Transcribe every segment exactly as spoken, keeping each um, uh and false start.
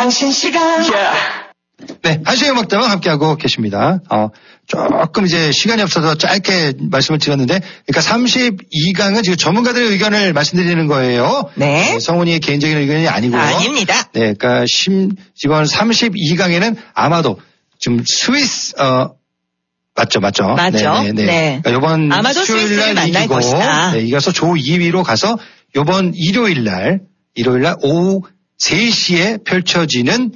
당신 시간. Yeah. 네, 한시의 음악다방 함께하고 계십니다. 어, 조금 이제 시간이 없어서 짧게 말씀을 드렸는데, 그러니까 삼십이 강은 지금 전문가들의 의견을 말씀드리는 거예요. 네. 네, 성훈이의 개인적인 의견이 아니고요. 아닙니다. 네, 그러니까 심, 이번 삼십이 강에는 아마도 좀 스위스, 어, 맞죠, 맞죠. 맞죠. 네, 네. 네. 그러니까 이번 아마도 수요일 스위스를 날 만날 이기고, 것이다. 네, 이겨서 조 이 위로 가서 이번 일요일 날, 일요일 날 오후 세 시에 펼쳐지는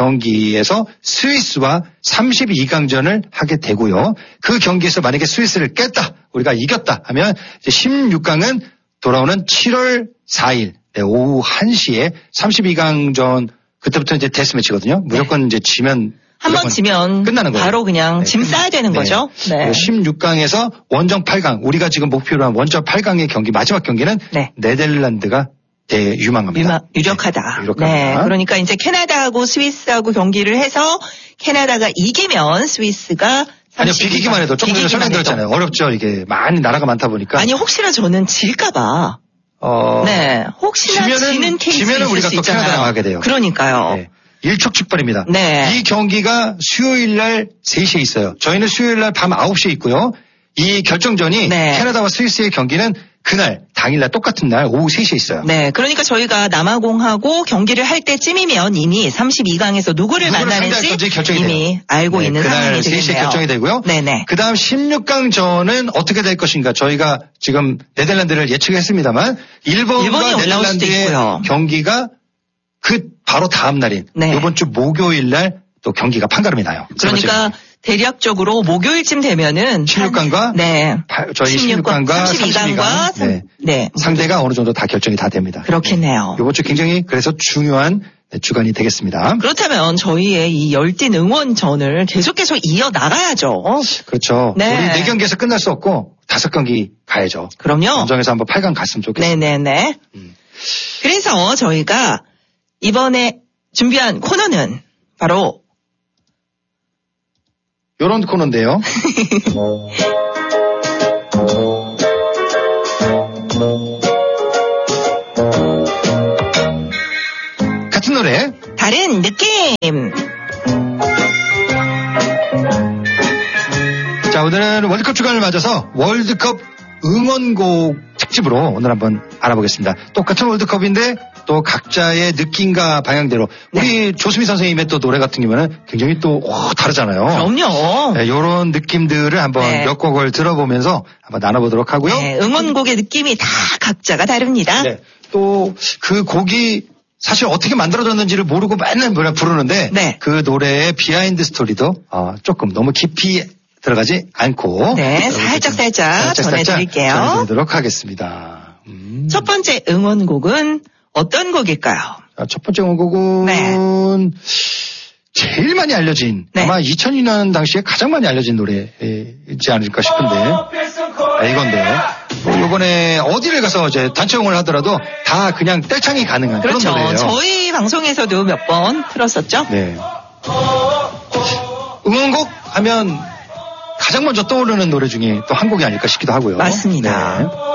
경기에서 스위스와 삼십이 강전을 하게 되고요. 그 경기에서 만약에 스위스를 깼다, 우리가 이겼다 하면 이제 십육 강은 돌아오는 칠월 사일 네, 오후 한 시에 삼십이 강전, 그때부터 이제 데스매치거든요. 무조건 네. 이제 지면 한 번 지면 끝나는 거예요. 바로 그냥 네, 짐 싸야 되는 네. 거죠. 네. 십육 강에서 원정 팔 강, 우리가 지금 목표로 한 원정 팔 강의 경기, 마지막 경기는 네. 네덜란드가 대 유망합니다. 유마, 유력하다. 네, 유력합니다. 네, 그러니까 이제 캐나다하고 스위스하고 경기를 해서 캐나다가 이기면 스위스가 아니요, 비기기만 해도 조금 전에 설명 드렸잖아요. 어렵죠, 이게. 많이 나라가 많다 보니까. 아니, 혹시나 저는 질까봐. 어. 네, 혹시나 지면은, 지는 케이스 지면은 우리가 또 있잖아요. 캐나다 나가게 돼요. 그러니까요. 네. 일촉즉발입니다. 네. 이 경기가 수요일 날 세 시에 있어요. 저희는 수요일 날 밤 아홉 시에 있고요. 이 결정전이 네. 캐나다와 스위스의 경기는 그날, 당일날 똑같은 날 오후 세 시에 있어요. 네, 그러니까 저희가 남아공하고 경기를 할 때쯤이면 이미 삼십이 강에서 누구를, 누구를 만나는지 결정이 이미 돼요. 알고 네, 있는 그날 상황이 세 시에 되겠네요. 결정이 되고요. 네네. 그 다음 십육 강전은 어떻게 될 것인가. 저희가 지금 네덜란드를 예측했습니다만 일본과 일본이 올라올 수도 네덜란드의 있고요. 경기가 그 바로 다음 날인 네. 이번 주 목요일 날 또 경기가 판가름이 나요. 그러니까 대략적으로 목요일쯤 되면은 십육 강과 네. 저희 십육 강과 삼십이 강과 네. 네. 상대가 어느 정도 다 결정이 다 됩니다. 그렇겠네요. 이번 주 굉장히 그래서 중요한 주간이 되겠습니다. 그렇다면 저희의 이 열띤 응원전을 계속해서 이어 나가야죠. 그렇죠. 네. 우리 네 경기에서 끝날 수 없고 다섯 경기 가야죠. 그럼요. 원정에서 한번 팔 강 갔으면 좋겠어요. 네네네. 음. 그래서 저희가 이번에 준비한 코너는 바로 요런 코너인데요. 같은 노래 다른 느낌. 자, 오늘은 월드컵 주간을 맞아서 월드컵 응원곡 특집으로 오늘 한번 알아보겠습니다. 똑같은 월드컵인데 또 각자의 느낌과 방향대로 우리 네. 조수미 선생님의 또 노래 같은 경우는 굉장히 또 오, 다르잖아요. 그럼요. 네, 이런 느낌들을 한번 네. 몇 곡을 들어보면서 한번 나눠보도록 하고요. 네, 응원곡의 느낌이 다 각자가 다릅니다. 네, 또 그 곡이 사실 어떻게 만들어졌는지를 모르고 맨날 노래 부르는데 네. 그 노래의 비하인드 스토리도 어, 조금 너무 깊이 들어가지 않고 네, 살짝 살짝 전해드릴게요. 전해드리도록 하겠습니다. 음. 첫 번째 응원곡은 어떤 곡일까요? 자, 첫 번째 응원곡은 네. 제일 많이 알려진 네. 아마 이천이 년 당시에 가장 많이 알려진 노래이지 않을까 싶은데 아, 이건데 뭐 이번에 어디를 가서 이제 단체 응원을 하더라도 다 그냥 떼창이 가능한 그렇죠. 그런 노래예요. 저희 방송에서도 몇 번 틀었었죠. 네. 응원곡 하면 가장 먼저 떠오르는 노래 중에 또 한 곡이 아닐까 싶기도 하고요. 맞습니다. 네.